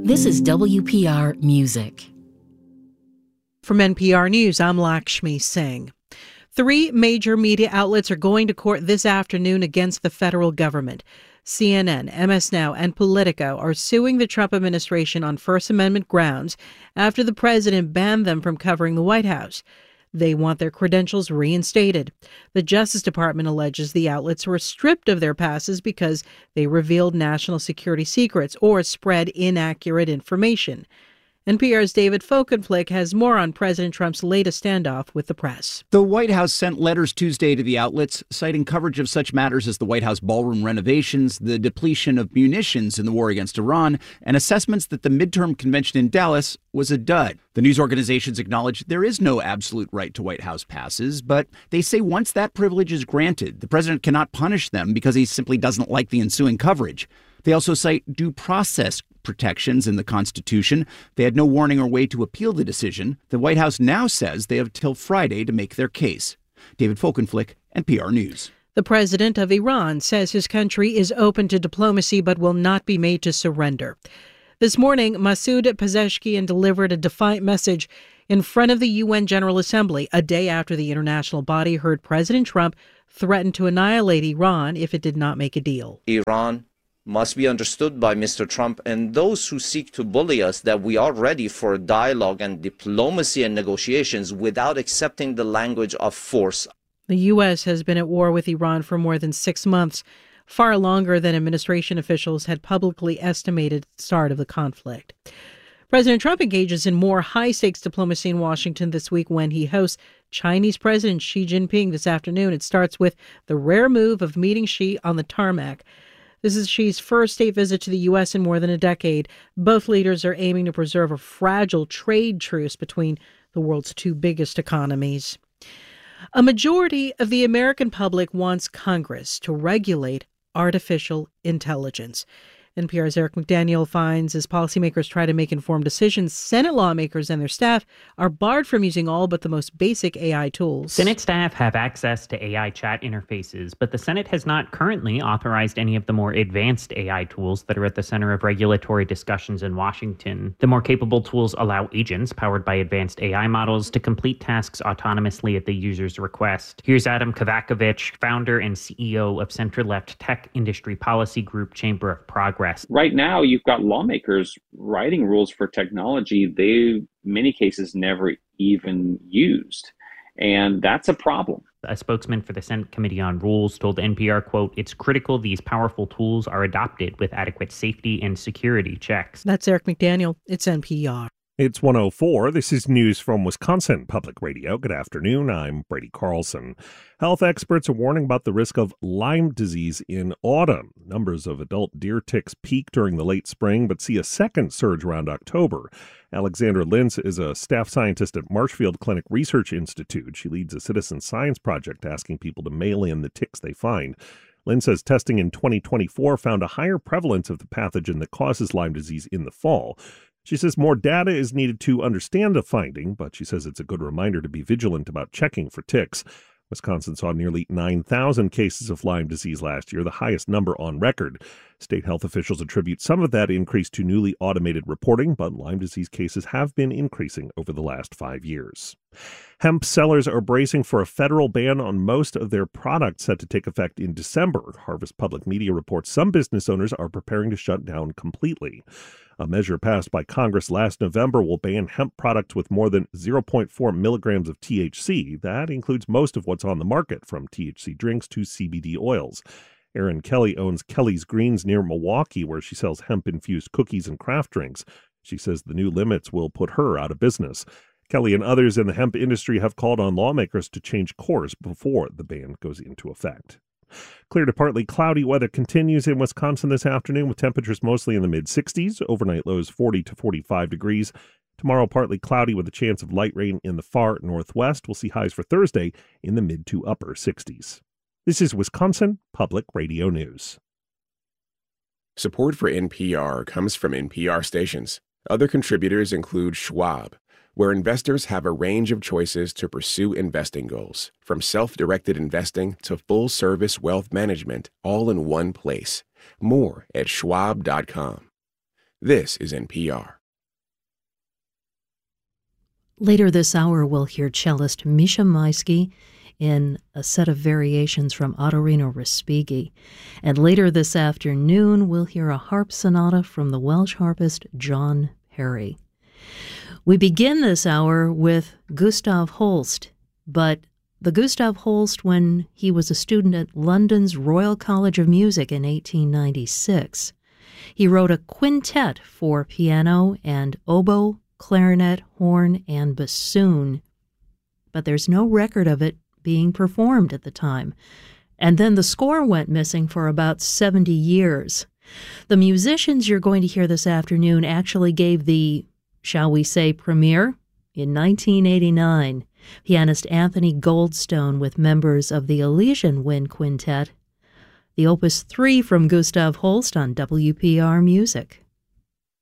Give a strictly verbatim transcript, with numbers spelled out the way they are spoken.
This is W P R Music. From N P R News, I'm Lakshmi Singh. Three major media outlets are going to court this afternoon against the federal government. C N N, M S Now, and Politico are suing the Trump administration on First Amendment grounds after the president banned them from covering the White House. They want their credentials reinstated. The Justice Department alleges the outlets were stripped of their passes because they revealed national security secrets or spread inaccurate information. N P R's David Folkenflik has more on President Trump's latest standoff with the press. The White House sent letters Tuesday to the outlets, citing coverage of such matters as the White House ballroom renovations, the depletion of munitions in the war against Iran, and assessments that the midterm convention in Dallas was a dud. The news organizations acknowledge there is no absolute right to White House passes, but they say once that privilege is granted, the president cannot punish them because he simply doesn't like the ensuing coverage. They also cite due process protections in the Constitution. They had no warning or way to appeal the decision. The White House now says they have till Friday to make their case. David Folkenflik, N P R News. The president of Iran says his country is open to diplomacy but will not be made to surrender. This morning, Masoud Pezeshkian delivered a defiant message in front of the U N General Assembly a day after the international body heard President Trump threaten to annihilate Iran if it did not make a deal. Iran must be understood by Mister Trump and those who seek to bully us that we are ready for dialogue and diplomacy and negotiations without accepting the language of force. The U S has been at war with Iran for more than six months, far longer than administration officials had publicly estimated at the start of the conflict. President Trump engages in more high-stakes diplomacy in Washington this week when he hosts Chinese President Xi Jinping this afternoon. It starts with the rare move of meeting Xi on the tarmac. This is Xi's first state visit to the U S in more than a decade. Both leaders are aiming to preserve a fragile trade truce between the world's two biggest economies. A majority of the American public wants Congress to regulate artificial intelligence. N P R's Eric McDaniel finds as policymakers try to make informed decisions, Senate lawmakers and their staff are barred from using all but the most basic A I tools. Senate staff have access to A I chat interfaces, but the Senate has not currently authorized any of the more advanced A I tools that are at the center of regulatory discussions in Washington. The more capable tools allow agents powered by advanced A I models to complete tasks autonomously at the user's request. Here's Adam Kovakovich, founder and C E O of center-left tech industry policy group Chamber of Progress. Right now, you've got lawmakers writing rules for technology they, in many cases, never even used. And that's a problem. A spokesman for the Senate Committee on Rules told N P R, quote, "It's critical these powerful tools are adopted with adequate safety and security checks." That's Eric McDaniel. It's N P R. It's one oh four. This is news from Wisconsin Public Radio. Good afternoon. I'm Brady Carlson. Health experts are warning about the risk of Lyme disease in autumn. Numbers of adult deer ticks peak during the late spring, but see a second surge around October. Alexandra Lintz is a staff scientist at Marshfield Clinic Research Institute. She leads a citizen science project asking people to mail in the ticks they find. Lynn says testing in twenty twenty-four found a higher prevalence of the pathogen that causes Lyme disease in the fall. She says more data is needed to understand the finding, but she says it's a good reminder to be vigilant about checking for ticks. Wisconsin saw nearly nine thousand cases of Lyme disease last year, the highest number on record. State health officials attribute some of that increase to newly automated reporting, but Lyme disease cases have been increasing over the last five years. Hemp sellers are bracing for a federal ban on most of their products set to take effect in December. Harvest Public Media reports some business owners are preparing to shut down completely. A measure passed by Congress last November will ban hemp products with more than zero point four milligrams of T H C. That includes most of what's on the market, from T H C drinks to C B D oils. Erin Kelly owns Kelly's Greens near Milwaukee, where she sells hemp-infused cookies and craft drinks. She says the new limits will put her out of business. Kelly and others in the hemp industry have called on lawmakers to change course before the ban goes into effect. Clear to partly cloudy weather continues in Wisconsin this afternoon, with temperatures mostly in the mid-sixties, overnight lows forty to forty-five degrees. Tomorrow, partly cloudy with a chance of light rain in the far northwest. We'll see highs for Thursday in the mid to upper sixties. This is Wisconsin Public Radio News. Support for N P R comes from N P R stations. Other contributors include Schwab, where investors have a range of choices to pursue investing goals, from self-directed investing to full-service wealth management, all in one place. More at schwab dot com. This is N P R. Later this hour, we'll hear cellist Misha Maisky in a set of variations from Ottorino Respighi. And later this afternoon, we'll hear a harp sonata from the Welsh harpist John Perry. We begin this hour with Gustav Holst, but the Gustav Holst when he was a student at London's Royal College of Music in eighteen ninety-six. He wrote a quintet for piano and oboe, clarinet, horn, and bassoon, but there's no record of it being performed at the time. And then the score went missing for about seventy years. The musicians you're going to hear this afternoon actually gave the, shall we say, premiere in nineteen eighty-nine. Pianist Anthony Goldstone with members of the Elysian Wind Quintet. The Opus three from Gustav Holst on W P R Music.